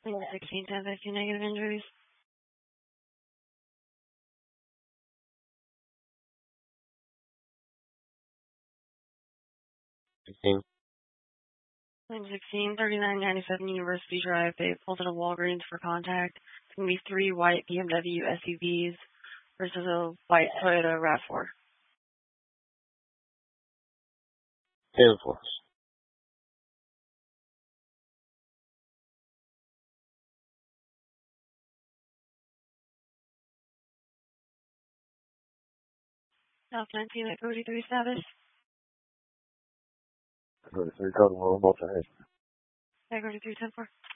16 10 15 negative injuries. 16. 16 3997 University Drive. They pulled at a Walgreens for contact. It's going to be 3 white BMW SUVs versus a white Toyota RAV4. 10-4. South 19 at Cody 3 status. Cody 3 code 1 more time. Cody 3 10 4.